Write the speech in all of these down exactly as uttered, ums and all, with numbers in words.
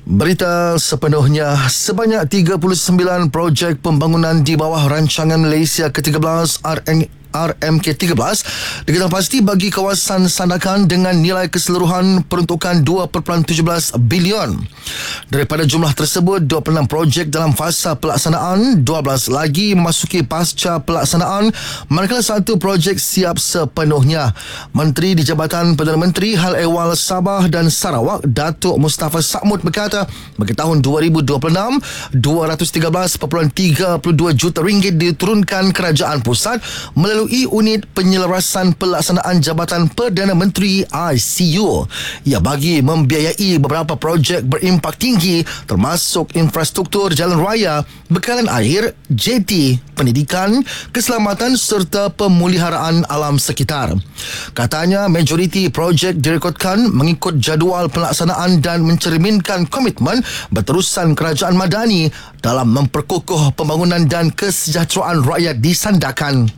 Berita sepenuhnya, sebanyak tiga puluh sembilan projek pembangunan di bawah rancangan Malaysia ke tiga belas R M K tiga belas diketahui pasti bagi kawasan Sandakan dengan nilai keseluruhan peruntukan dua perpuluhan tujuh belas bilion. Daripada jumlah tersebut, dua puluh enam projek dalam fasa pelaksanaan, dua belas lagi memasuki pasca pelaksanaan, manakala satu projek siap sepenuhnya. Menteri di Jabatan Perdana Menteri Hal Ehwal Sabah dan Sarawak, Datuk Mustafa Sakmud berkata, bagi tahun dua ribu dua puluh enam, dua ratus tiga belas perpuluhan tiga puluh dua juta ringgit diturunkan kerajaan pusat melalui unit penyelarasan pelaksanaan Jabatan Perdana Menteri I C U. Ia bagi membiayai beberapa projek berimpak tinggi termasuk infrastruktur jalan raya, bekalan air, J T, pendidikan, keselamatan serta pemuliharaan alam sekitar. Katanya majoriti projek direkodkan mengikut jadual pelaksanaan dan mencerminkan komitmen berterusan kerajaan Madani dalam memperkukuh pembangunan dan kesejahteraan rakyat di Sandakan.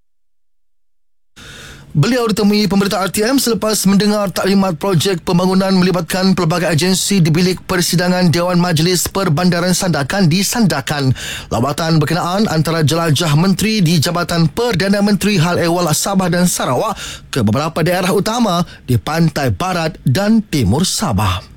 Beliau ditemui pemberita R T M selepas mendengar taklimat projek pembangunan melibatkan pelbagai agensi di bilik persidangan Dewan Majlis Perbandaran Sandakan di Sandakan. Lawatan berkenaan antara jelajah menteri di Jabatan Perdana Menteri Hal Ehwal Sabah dan Sarawak ke beberapa daerah utama di pantai barat dan timur Sabah.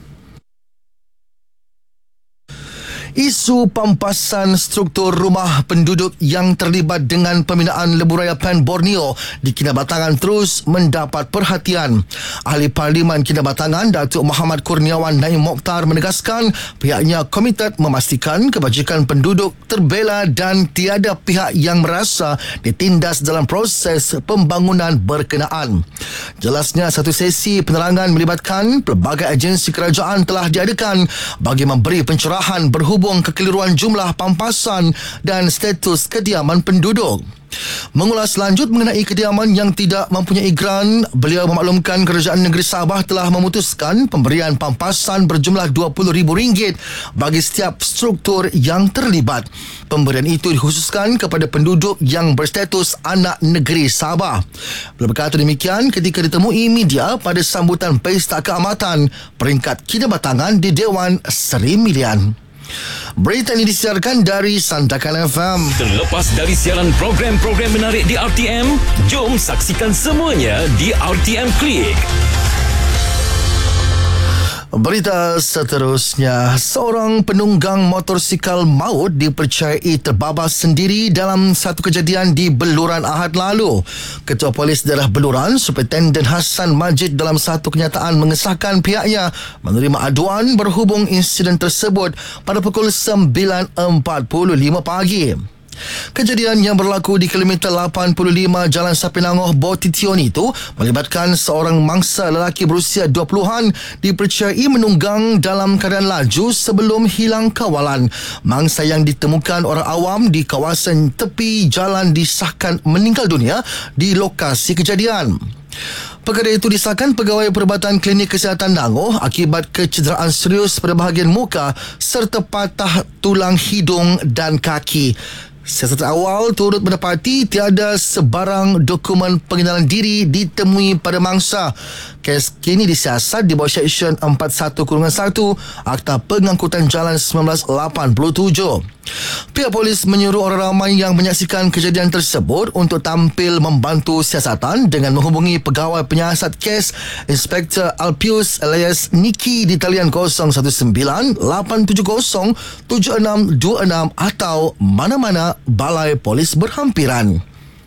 Isu pampasan struktur rumah penduduk yang terlibat dengan pembinaan lebuh raya Pan Borneo di Kinabatangan terus mendapat perhatian. Ahli Parlimen Kinabatangan Datuk Muhammad Kurniawan Naim Mokhtar menegaskan pihaknya komited memastikan kebajikan penduduk terbela dan tiada pihak yang merasa ditindas dalam proses pembangunan berkenaan. Jelasnya satu sesi penerangan melibatkan pelbagai agensi kerajaan telah diadakan bagi memberi pencerahan berhubung kekeliruan jumlah pampasan dan status kediaman penduduk. Mengulas lanjut mengenai kediaman yang tidak mempunyai geran, beliau memaklumkan Kerajaan Negeri Sabah telah memutuskan pemberian pampasan berjumlah dua puluh ribu ringgit bagi setiap struktur yang terlibat. Pemberian itu dikhususkan kepada penduduk yang berstatus anak negeri Sabah. Beliau berkata demikian ketika ditemui media pada sambutan Pesta Keamatan peringkat Kinabatangan di Dewan Seri Milian. Berita ini disiarkan dari Sandakan F M. Terlepas dari siaran program-program menarik di R T M, jom saksikan semuanya di R T M Klik. Berita seterusnya, seorang penunggang motosikal maut dipercayai terbabas sendiri dalam satu kejadian di Beluran Ahad lalu. Ketua Polis Daerah Beluran, Superintendent Hassan Majid dalam satu kenyataan mengesahkan pihaknya menerima aduan berhubung insiden tersebut pada pukul sembilan empat puluh lima pagi. Kejadian yang berlaku di kilometer lapan puluh lima Jalan Sapinangoh Botition itu melibatkan seorang mangsa lelaki berusia dua puluhan dipercayai menunggang dalam keadaan laju sebelum hilang kawalan. Mangsa yang ditemukan orang awam di kawasan tepi jalan disahkan meninggal dunia di lokasi kejadian. Perkara itu disahkan Pegawai Perubatan Klinik Kesihatan Dangoh akibat kecederaan serius pada bahagian muka serta patah tulang hidung dan kaki. Siasatan awal turut mendapati tiada sebarang dokumen pengenalan diri ditemui pada mangsa. Kes kini disiasat di bawah Seksyen empat puluh satu satu Akta Pengangkutan Jalan seribu sembilan ratus lapan puluh tujuh. Pihak polis menyuruh orang ramai yang menyaksikan kejadian tersebut untuk tampil membantu siasatan dengan menghubungi Pegawai Penyiasat Kes Inspektor Alpius alias Niki di talian kosong satu sembilan lapan tujuh kosong tujuh enam dua enam atau mana-mana balai polis berhampiran.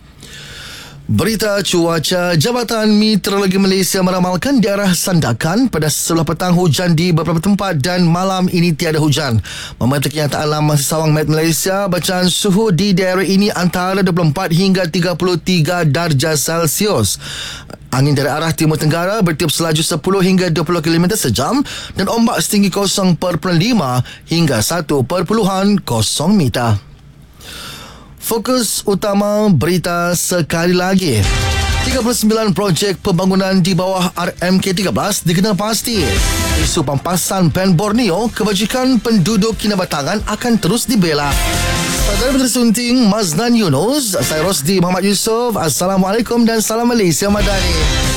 Berita cuaca, Jabatan Meteorologi Malaysia meramalkan di arah Sandakan pada sebelah petang hujan di beberapa tempat dan malam ini tiada hujan. Memetik kenyataan laman Sesawang Met Malaysia, bacaan suhu di daerah ini antara dua puluh empat hingga tiga puluh tiga darjah Celsius. Angin dari arah timur tenggara bertiup selaju sepuluh hingga dua puluh kilometer sejam dan ombak setinggi kosong perpuluhan lima hingga satu perpuluhan kosong meter. Fokus utama berita sekali lagi. tiga puluh sembilan projek pembangunan di bawah R M K tiga belas dikenal pasti. Isu pampasan Pan Borneo, kebajikan penduduk Kinabatangan akan terus dibela. Pada Menteri Sunting Mazlan Yunus, saya Rosdi Muhammad Yusof. Assalamualaikum dan salam Malaysia Madani.